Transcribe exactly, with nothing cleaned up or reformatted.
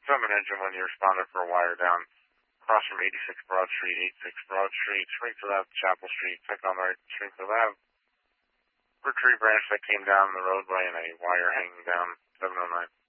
Summon engine when you responded for a wire down. Across from eighty-six Broad Street, eighty-six Broad Street, Springfield Avenue, Chapel Street, second on the right, Springfield Avenue. For tree branch that came down the roadway and a wire hanging down, seven oh nine.